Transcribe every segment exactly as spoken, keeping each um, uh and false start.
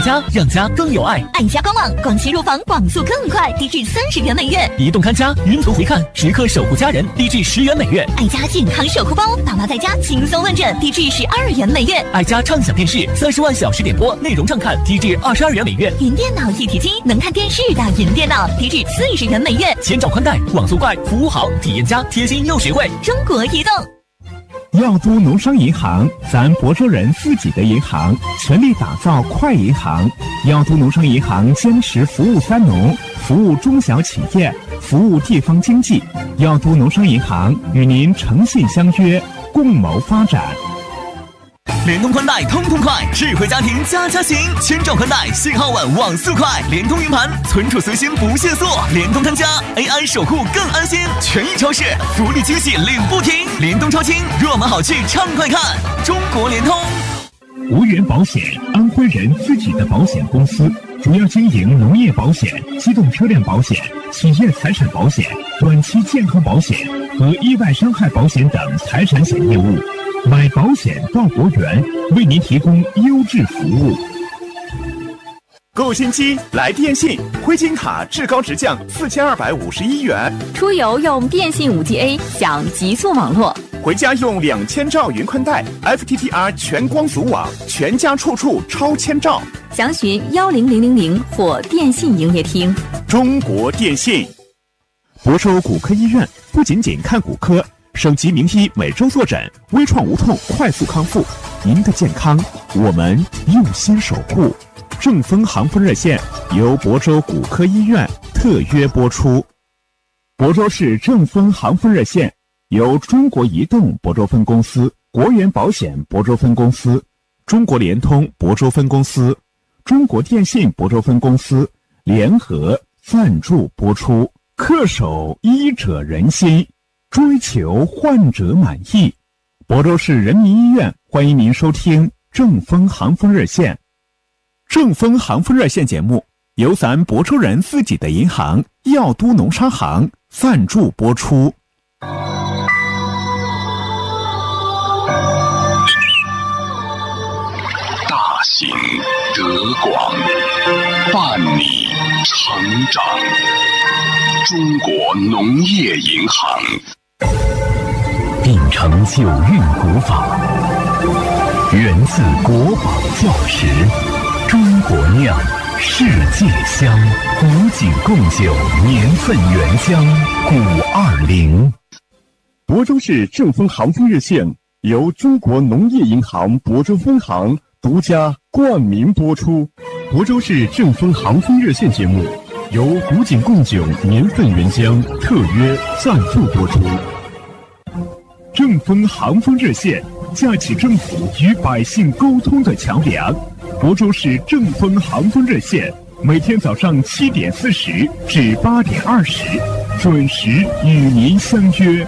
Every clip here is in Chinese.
家，让家更有爱。 爱家官网广西入房网速更快，低至三十元每月； 移动看家，云图回看，时刻守护家人，低至十元每月； 爱家健康守护包，爸妈在家轻松问诊，低至十二元每月； 爱家畅享电视，三十万小时点播，内容畅看，低至二十二元每月； 云电脑一体机，能看电视的云电脑，低至四十元每月。 千兆宽带，网速快，服务好，体验佳，贴心又实惠。 中国移动。 耀都农商银行，咱亳州人自己的银行，全力打造快银行。耀都农商银行坚持服务三农，服务中小企业，服务地方经济。耀都农商银行与您诚信相约，共谋发展。 联通宽带通通快，智慧家庭家家行，千兆宽带，信号稳，网速快，联通云盘，存储随心不限速，联通看家 A I 守护更安心，权益超市福利惊喜领不停，联通超轻，若买好去畅快看，中国联通。 无源保险，安徽人自己的保险公司，主要经营农业保险、机动车辆保险、企业财产保险、短期健康保险和意外伤害保险等财产险业务。买保险到国源，为您提供优质服务。 购新机来电信，灰金卡至高直降四千二百五十一元。 出游用电信 五 G A 享极速网络， 回家用两千兆云宽带 F T T R 全光阻网，全家处处超千兆。 详询幺零零零零或电信营业厅。 中国电信。 亳州骨科医院不仅仅看骨科，省级名医每周坐诊，微创无痛，快速康复。您的健康，我们用心守护。正风航风热线由亳州骨科医院特约播出。亳州市正风航风热线由中国移动亳州分公司、国源保险亳州分公司、中国联通亳州分公司、中国电信亳州分公司联合赞助播出。恪守医者仁心，追求患者满意。亳州市人民医院欢迎您收听正风航风热线。正风航风热线节目由咱亳州人自己的银行耀都农商行赞助播出。 大行德广，伴你成长。中国农业银行秉承九韵古法，源自国宝教识，中国酿，世界香，古井贡酒，年份原浆，古二零。 亳州市正风航风热线由中国农业银行亳州分行独家冠名播出。亳州市正风航风热线节目由古井贡酒年份原浆特约赞助播出。正风航风热线架起政府与百姓沟通的桥梁。亳州市正风航风热线每天早上七点四十至八点二十准时与您相约。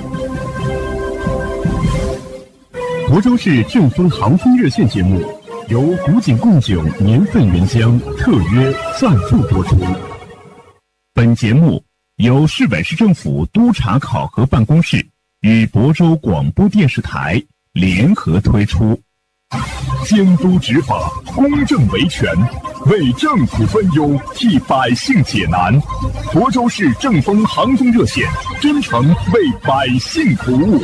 亳州市正风航风热线节目由古井贡酒年份原浆特约赞助播出。本节目由市委市政府督察考核办公室与亳州广播电视台联合推出。监督执法，公正维权，为政府分忧，替百姓解难。亳州市正风航风热线真诚为百姓服务。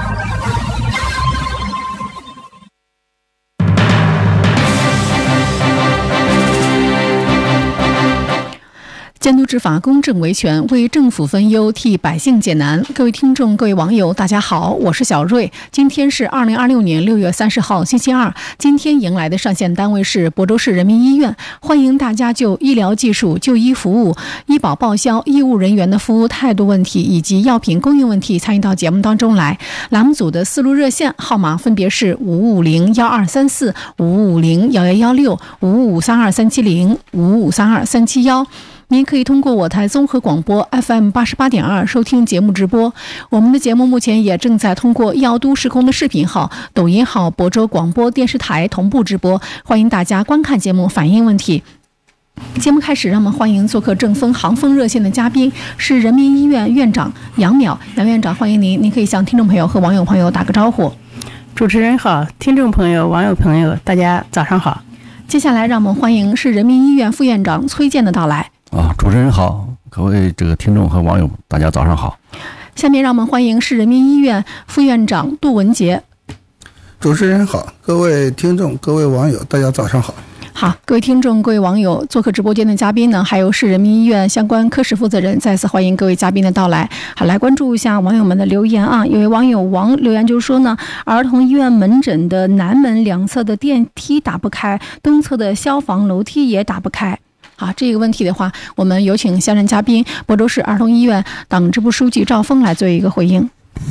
监督执法，公正维权，为政府分忧，替百姓解难。各位听众，各位网友，大家好，我是小瑞。今天是二零二六年六月三十号，星期二。今天迎来的上线单位是亳州市人民医院，欢迎大家就医疗技术、就医服务、医保报销、医务人员的服务态度问题以及药品供应问题参与到节目当中来。栏目组的四路热线号码分别是五五零幺二三四、五五零幺幺幺六、五五三二三七零、五五三二三七幺。您可以通过我台综合广播 F M 八十八点二收听节目直播。我们的节目目前也正在通过耀都时空的视频号、抖音号、亳州广播电视台同步直播，欢迎大家观看节目，反映问题。节目开始，让我们欢迎做客正风航风热线的嘉宾是人民医院院长杨淼。杨院长，欢迎您，您可以向听众朋友和网友朋友打个招呼。 主持人好，听众朋友、网友朋友，大家早上好。 接下来让我们欢迎市人民医院副院长崔健的到来。 啊，主持人好，各位这个听众和网友，大家早上好。 下面让我们欢迎市人民医院副院长杜文杰。 主持人好，各位听众、各位网友，大家早上好。 好，各位听众、各位网友，做客直播间的嘉宾呢，还有市人民医院相关科室负责人，再次欢迎各位嘉宾的到来。好，来关注一下网友们的留言啊。有位网友王留言就说呢，儿童医院门诊的南门两侧的电梯打不开，东侧的消防楼梯也打不开。好，这个问题的话，我们有请现任嘉宾亳州市儿童医院党支部书记赵峰来做一个回应。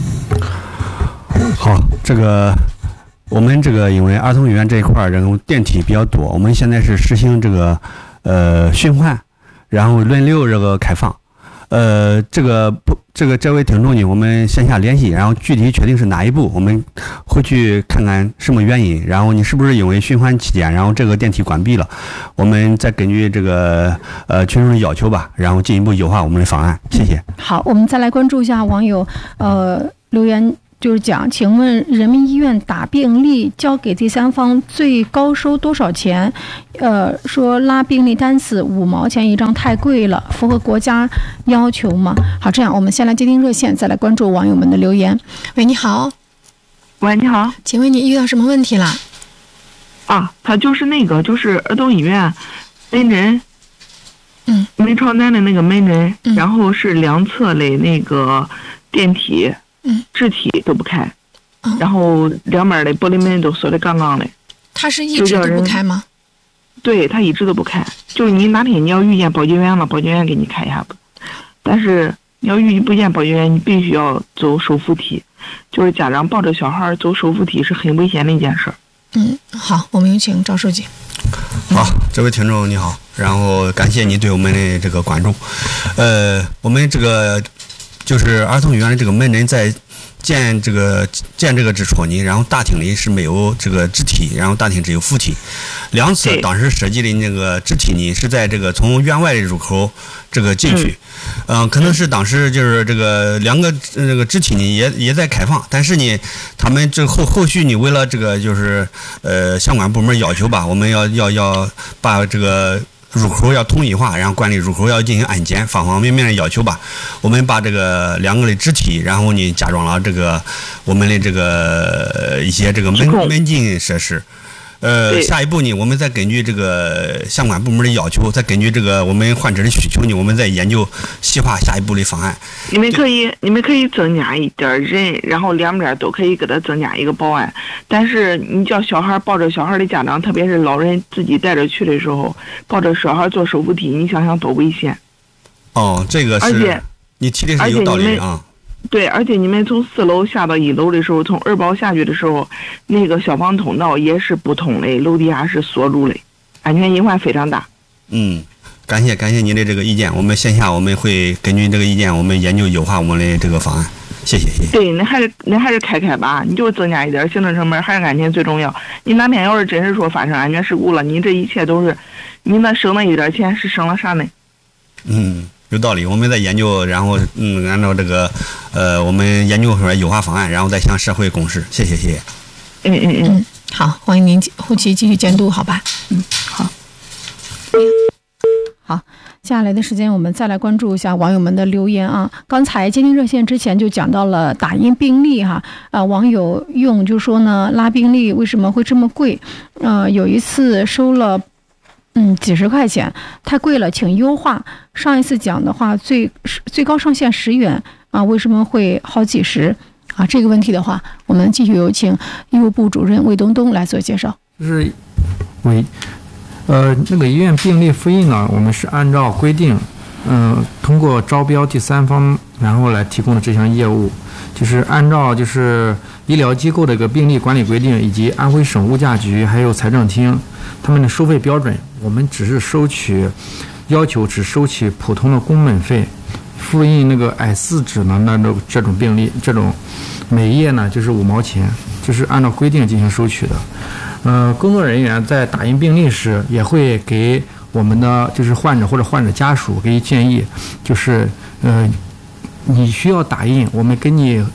好，这个。我们这个因为儿童医院这一块人工电梯比较多，我们现在是实行这个呃循环，然后轮流这个开放。呃，这个不，这个这位听众呢，我们线下联系，然后具体确定是哪一步，我们回去看看什么原因，然后你是不是因为循环期间，然后这个电梯关闭了，我们再根据这个呃群众的要求吧，然后进一步优化我们的方案。谢谢。 好，我们再来关注一下网友呃留言。就是讲，请问人民医院打病历交给第三方最高收多少钱？呃，说拉病历单子五毛钱一张太贵了，符合国家要求吗？好，这样我们先来接听热线，再来关注网友们的留言。喂，你好。 喂，你好， 请问你遇到什么问题了？ 啊，他就是那个，就是儿童医院门诊， 嗯， 门床单的那个门诊，嗯、然后是两侧的那个电梯。 嗯， 肢体都不开，嗯、然后两边的玻璃门都锁得杠杠的。 他是一直都不开吗？ 对，他一直都不开。就是你哪天你要遇见保洁员了，保洁员给你开一下子。但是你要遇不见保洁员，你必须要走手扶梯。就是家长抱着小孩走手扶梯是很危险的一件事。 嗯，好，我们有请赵书记。 好，这位听众你好，然后感谢你对我们的这个关注。呃，我们这个。就是儿童医院的这个门诊在建这个建这个之初呢，然后大厅里是没有这个支梯，然后大厅只有扶梯。两侧当时设计的那个支梯呢是在这个从院外的入口这个进去，嗯、呃，可能是当时就是这个两个这、呃、个支梯呢也也在开放，但是呢，他们这后后续呢为了这个就是呃相关部门要求吧，我们要要要把这个。入口要统一化，然后管理入口要进行安检，方方面面的要求吧。我们把这个两个的肢体，然后呢加装了这个我们的这个一些这个门门禁设施。呃，下一步呢，我们再根据这个相关部门的要求，再根据这个我们患者的需求呢，我们再研究细化下一步的方案。 你们可以，你们可以增加一点人，然后两边都可以给他增加一个保安。但是你叫小孩抱着小孩的家长，特别是老人自己带着去的时候，抱着小孩坐手扶梯，你想想多危险。 哦，这个是， 而且你提的是有道理啊。 对，而且你们从四楼下到一楼的时候，从二保下去的时候，那个消防通道也是不通的，楼底下是锁住的，安全隐患非常大。 嗯，感谢感谢您的这个意见，我们线下我们会根据这个意见，我们研究优化我们的这个方案。谢谢谢谢。 对，那还是那还是开开吧，你就增加一点行政成本，还是安全最重要。你哪天要是真是说发生安全事故了，你这一切都是，你那省那一点钱是省了啥呢？ 嗯。有道理，我们在研究，然后嗯，按照这个，呃，我们研究出来优化方案，然后再向社会公示。谢谢，谢谢。 嗯嗯嗯， 好，欢迎您后期继续监督，好吧？ 嗯，好。 好，接下来的时间我们再来关注一下网友们的留言啊。刚才接听热线之前就讲到了打印病历哈，呃，网友用就说呢，拉病历为什么会这么贵？呃，有一次收了。嗯，几十块钱太贵了，请优化。上一次讲的话，最最高上限十元啊，为什么会好几十啊？这个问题的话，我们继续有请医务部主任魏东东来做介绍。 就是为呃那个医院病历复印呢，我们是按照规定，嗯、呃，通过招标第三方，然后来提供的这项业务，就是按照就是医疗机构的一个病历管理规定，以及安徽省物价局还有财政厅他们的收费标准。我们只是收取，要求只收取普通的工本费，复印那个 A 四 纸呢，那种这种病历，这种每页呢就是五毛钱，就是按照规定进行收取的。呃，工作人员在打印病历时，也会给我们的就是患者或者患者家属给予建议，就是呃，你需要打印，我们给你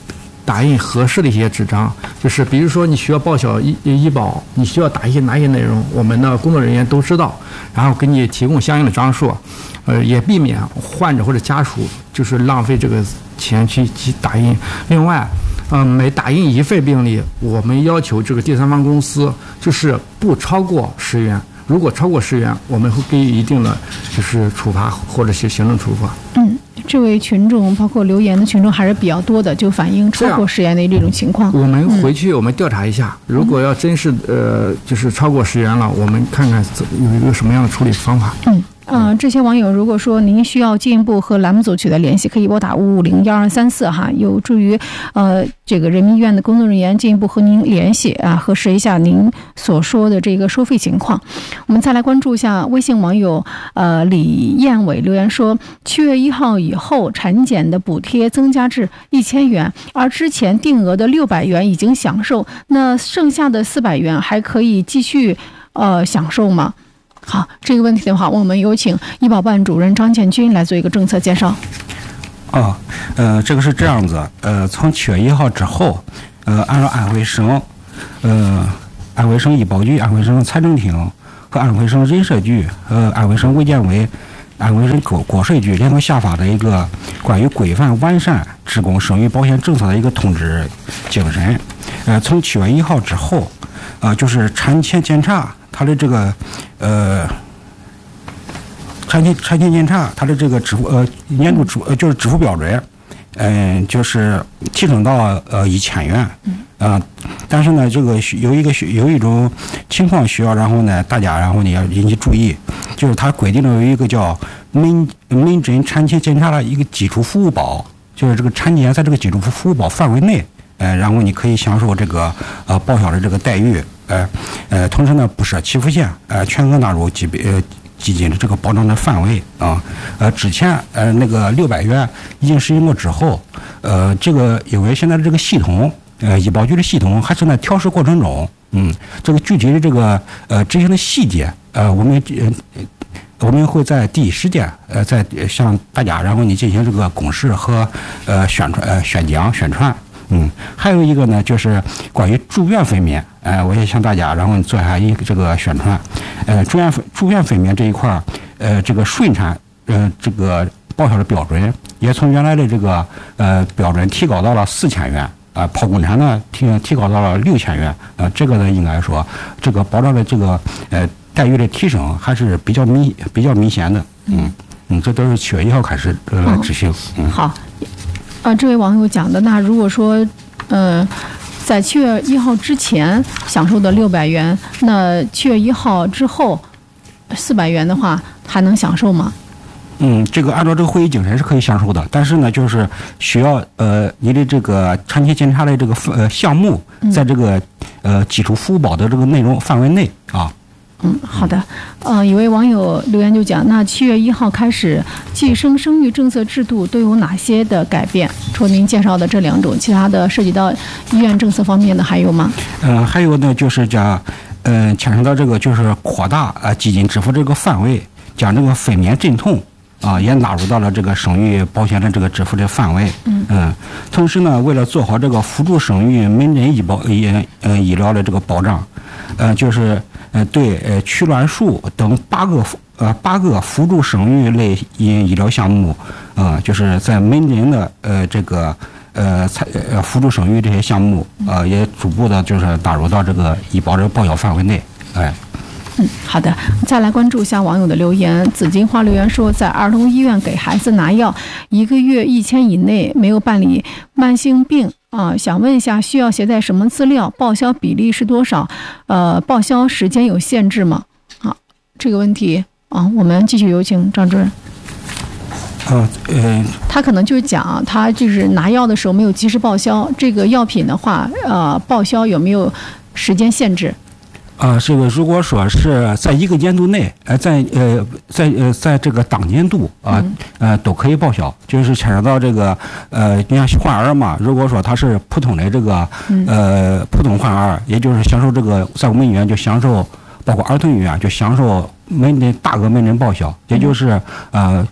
打印合适的一些纸张，就是比如说你需要报销医医保，你需要打一些哪些内容，我们的工作人员都知道，然后给你提供相应的张数，呃，也避免患者或者家属就是浪费这个钱去去打印。另外，嗯、呃，每打印一份病历，我们要求这个第三方公司就是不超过十元。如果超过十元，我们会给予一定的就是处罚或者是行政处罚。 嗯，这位群众包括留言的群众还是比较多的，就反映超过十元的这种情况。 我们回去我们调查一下，嗯、如果要真是呃就是超过十元了，我们看看有一个什么样的处理方法。 嗯。嗯、呃，这些网友如果说您需要进一步和栏目组取得联系，可以拨打五五零幺二三四哈，有助于呃这个人民医院的工作人员进一步和您联系啊，核实一下您所说的这个收费情况。我们再来关注一下微信网友呃李燕伟留言说，七月一号以后产检的补贴增加至一千元，而之前定额的六百元已经享受，那剩下的四百元还可以继续呃享受吗？好，这个问题的话，我们有请医保办主任张建军来做一个政策介绍。 哦，呃，这个是这样子，呃，从七月一号之后，呃，按照安徽省，呃，安徽省医保局、安徽省财政厅和安徽省人社局、呃，安徽省卫健委、安徽省国国税局联合下发的一个关于规范完善职工生育保险政策的一个通知精神。呃，从七月一号之后，啊、呃，就是产前检查。它的这个呃产前产前检查，它的这个支付呃年度支呃就是支付标准，嗯、呃，就是提升到呃一千元，啊、呃，但是呢，这个有一个有一种情况需要，然后呢，大家然后呢要引起注意，就是它规定了有一个叫门门诊产前检查的一个基础服务保，就是这个产检在这个基础服务保范围内，呃，然后你可以享受这个呃报销的这个待遇。呃呃，同时呢，不设起付线，呃，全额纳入基呃基金的这个保障的范围啊。呃，之前呃那个六百元已经实行过之后，呃，这个因为现在的这个系统，呃，医保局的系统还是在调试过程中，嗯，这个具体的这个呃执行的细节，呃，我们呃我们会在第一时间呃在向大家，然后你进行这个公示和呃宣传呃宣讲宣传。嗯，还有一个呢，就是关于住院分娩，呃，我也向大家然后做一下一个这个宣传，呃，住院住院分娩这一块，呃，这个顺产，呃，这个报销的标准也从原来的这个呃标准提高到了四千元，啊、呃，剖宫产呢提提高到了六千元，啊、呃，这个呢应该说这个保障的这个呃待遇的提升还是比较明比较明显的，嗯嗯，这都是七月一号开始呃来执行，嗯， 好。啊，这位网友讲的，那如果说，呃，在七月一号之前享受的六百元，那七月一号之后四百元的话，还能享受吗？ 嗯，这个按照这个会议精神是可以享受的，但是呢，就是需要呃你的这个产前检查的这个呃项目，在这个呃基础服务保的这个内容范围内啊。 嗯，好的。呃，有位网友留言就讲，那七月一号开始，计生生育政策制度都有哪些的改变？除了您介绍的这两种，其他的涉及到医院政策方面的还有吗？ 呃，还有呢，就是讲，呃，牵扯到这个就是扩大啊、呃、基金支付这个范围，将这个分娩阵痛啊、呃、也纳入到了这个生育保险的这个支付的范围。嗯。嗯。同时呢，为了做好这个辅助生育门诊医保医呃医疗的这个保障，呃，就是。呃，对，呃，取卵术等八个呃八个辅助生育类医医疗项目，呃，就是在门诊的呃这个呃采呃辅助生育这些项目，呃，也逐步的就是纳入到这个医保的报销范围内，哎。 嗯，好的。再来关注一下网友的留言。紫金花留言说，在儿童医院给孩子拿药，一个月一千以内没有办理慢性病啊、呃，想问一下，需要携带什么资料？报销比例是多少？呃，报销时间有限制吗？好，这个问题啊，我们继续有请张主任。 呃呃， 他可能就讲，他就是拿药的时候没有及时报销，这个药品的话，呃，报销有没有时间限制？ 啊、呃，这个如果说是在一个年度内，呃，在呃，在呃，在这个当年度啊，呃，都可以报销，就是牵扯到这个呃，你看患儿嘛，如果说他是普通的这个呃普通患儿，也就是享受这个在我们医院就享受，包括儿童医院就享受门诊大额门诊报销，也就是呃。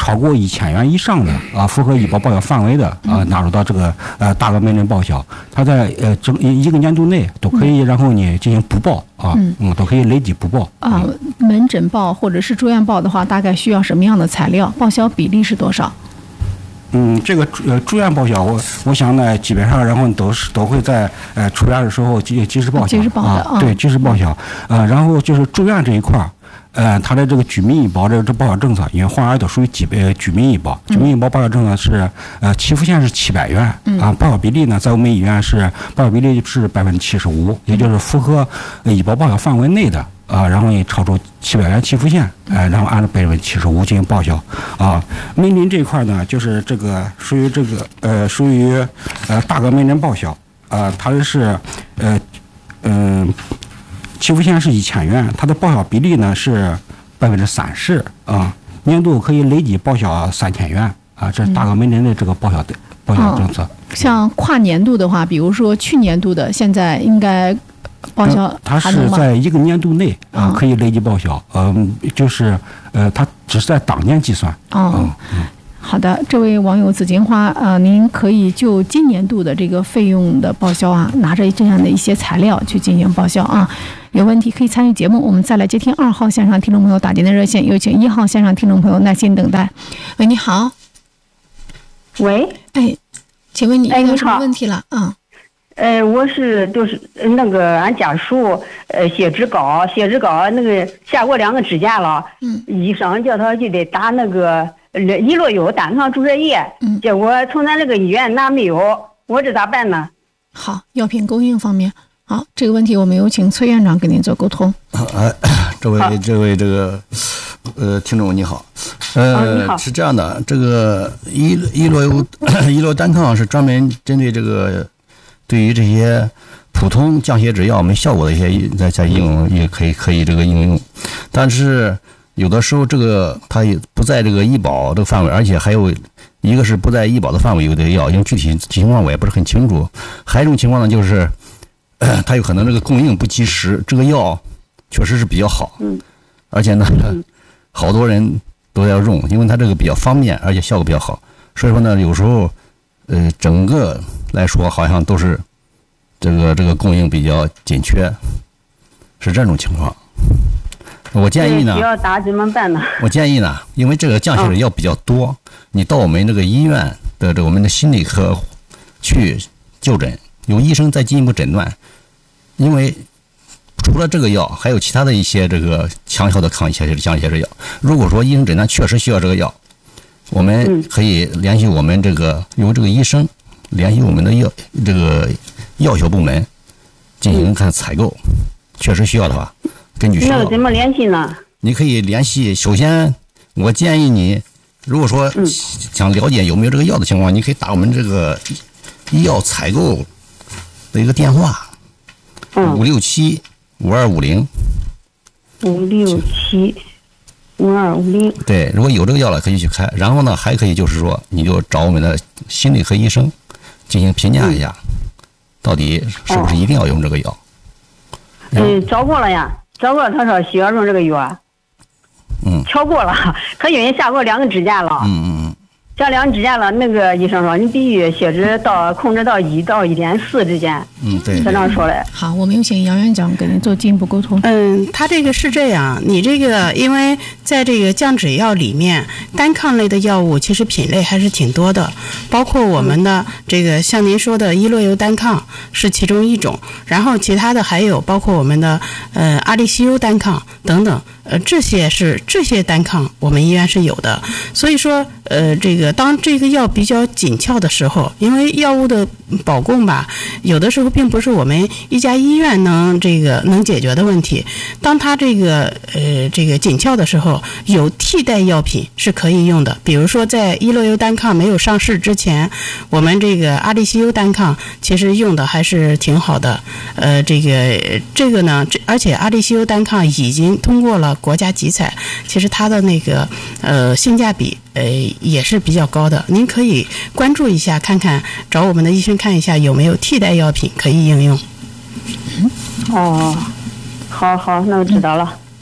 超过一千元以上的啊，符合医保报销范围的啊，纳入到这个呃大额门诊报销。它在呃整一个年度内都可以，然后呢进行补报啊，嗯，嗯都可以累计补报啊。门诊报或者是住院报的话，大概需要什么样的材料？报销比例是多少？ 嗯，这个呃住院报销，我我想呢，基本上然后都是都会在呃出院的时候及及时报销， 及时报的啊，对，及时报销。呃，然后就是住院这一块儿。呃，它的这个居民医保这个这报销政策，因为患儿都属于基本居民医保，居民医保报销政策是呃起付线是七百元啊，报销比例呢，在我们医院是报销比例是百分之七十五，也就是符合医保报销范围内的啊，然后呢超出七百元起付线，呃，然后按照百分之七十五进行报销啊。门诊这一块呢，就是这个属于这个呃属于呃大额门诊报销啊，它是呃嗯。呃起付线是一千元，它的报销比例呢是百分之三十啊，年度可以累计报销三千元啊，这是大额门诊的这个报销的、嗯、报销政策。 像跨年度的话，比如说去年度的，现在应该报销、呃、 它是在一个年度内啊、呃、可以累计报销，嗯、呃，就是呃，它只是在当年计算。 哦。嗯嗯好的，这位网友紫荆花，呃，您可以就今年度的这个费用的报销啊，拿着这样的一些材料去进行报销啊。有问题可以参与节目，我们再来接听二号线上听众朋友打进的热线，有请一号线上听众朋友耐心等待。喂，你好。 喂， 哎，请问你遇到什么问题了？啊、 嗯？呃，我是就是那个俺家属呃血脂高，血脂高那个下过两个指甲了，嗯，医生叫他就得打那个。伊洛有单抗注射液，嗯，结果从咱这个医院拿没有，我这咋办呢？ 好，药品供应方面，好，这个问题我们有请崔院长跟您做沟通。 哎，这位这位这个呃听众你好，呃、哦、你好是这样的，这个伊伊洛有伊洛单抗是专门针对这个对于这些普通降血脂药没效果的一些在在应用也可以可以这个应用，但是。有的时候这个它也不在这个医保这个范围，而且还有一个是不在医保的范围有的药，因为具体情况我也不是很清楚。还有一种情况呢，就是、呃、它有可能这个供应不及时，这个药确实是比较好，嗯，而且呢，嗯、好多人都要用，因为它这个比较方便，而且效果比较好。所以说呢，有时候呃整个来说好像都是这个这个供应比较紧缺，是这种情况。我建议呢， 需要打怎么办呢？ 我建议呢，因为这个降血脂药比较多，嗯、你到我们这个医院的这个我们的心理科去就诊，由医生再进一步诊断。因为除了这个药，还有其他的一些这个强效的抗血脂降血脂药。如果说医生诊断确实需要这个药，我们可以联系我们这个由这个医生联系我们的药这个药销部门进行看采购，嗯、确实需要的话。根据那怎么联系呢？ 你可以联系，首先我建议你，如果说想了解有没有这个药的情况，你可以打我们这个医药采购的一个电话，五六七五二五零， 五六七五二五零。 对，如果有这个药了，可以去开。然后呢，还可以就是说，你就找我们的心理科医生进行评价一下，嗯、到底是不是一定要用这个药？ 嗯，嗯找过了呀。找过他说需要用这个药，嗯，瞧过了，他因为下过两个指甲了，嗯嗯嗯，下两个指甲了，那个医生说你必须血脂到控制到一到一点四之间， 嗯对， 他这样说的。 好，我们有请杨院长给您做进一步沟通。 嗯，他这个是这样，你这个因为在这个降脂药里面，单抗类的药物其实品类还是挺多的，包括我们的这个像您说的伊洛尤单抗是其中一种，然后其他的还有包括我们的呃阿利西优单抗等等。呃，这些是这些单抗，我们医院是有的。所以说，呃，这个当这个药比较紧俏的时候，因为药物的保供吧，有的时候并不是我们一家医院能这个能解决的问题。当它这个呃这个紧俏的时候，有替代药品是可以用的。比如说，在伊洛尤单抗没有上市之前，我们这个阿利西优单抗其实用的还是挺好的。呃，这个这个呢，这而且阿利西优单抗已经通过了国家集采，其实它的那个呃性价比呃也是比较高的。您可以关注一下，看看找我们的医生看一下有没有替代药品可以应用。 哦，好好，那我知道了。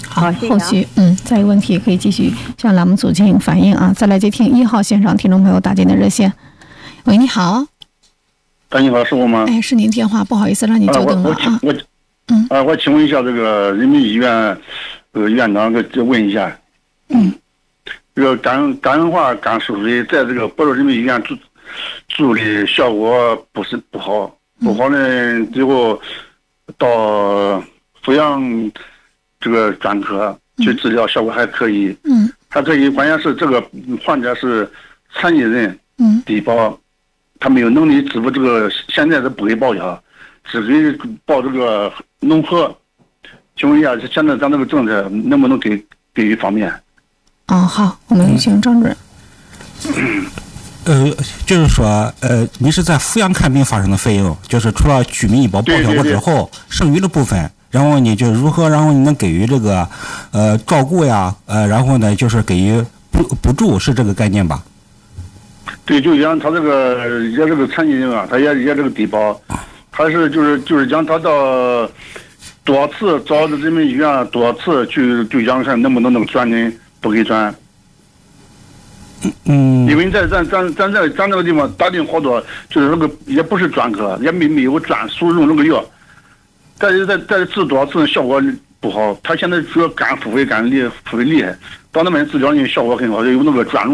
好，后续嗯，再有问题可以继续向栏目组进行反映啊。再来接听一号线上听众朋友打进的热线。喂，你好。 哎，你好，是我吗？ 哎，是您电话，不好意思让你久等了啊。 我我嗯啊，我请问一下这个人民医院呃院长，再问一下。 嗯。 这个肝肝硬化肝疏水在这个亳州人民医院住住的效果不是不好，不好呢，最后到阜阳这个专科去治疗，效果还可以。 嗯。 还可以，关键是这个患者是残疾人， 嗯， 低保，他没有能力支付这个，现在是不给报销，只给报这个农合。请问一下，现在咱这个政策能不能给给予方便？ 哦，好，我们有请张主任。 呃，就是说，呃，你是在阜阳看病发生的费用，就是除了居民医保报销过之后，对对对，剩余的部分，然后你就如何，然后你能给予这个，呃，照顾呀，呃，然后呢，就是给予补补助，是这个概念吧？ 对，就像他这个也这个残疾人啊，他也也这个低保，还是就是就是讲他到多少次找人民医院多少次去就讲看能不能能转人，不给转。 嗯， 因为在咱咱咱这咱这个地方打定好多，就是那个也不是专科，也没没有专属用这个药，但是在在治多少次效果不好。他现在主要肝腹肺肝厉腹肺厉害，到那边治疗呢效果很好，有那个专用。